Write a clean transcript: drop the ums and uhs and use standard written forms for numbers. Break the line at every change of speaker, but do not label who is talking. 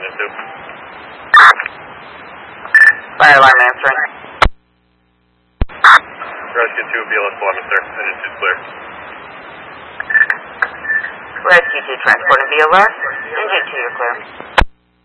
engine 2.
Fire alarm answering.
Rescue 2, BLS Columbus, sir. Engine 2's clear.
Rescue 2 transporting BLS. Engine 2, you're clear.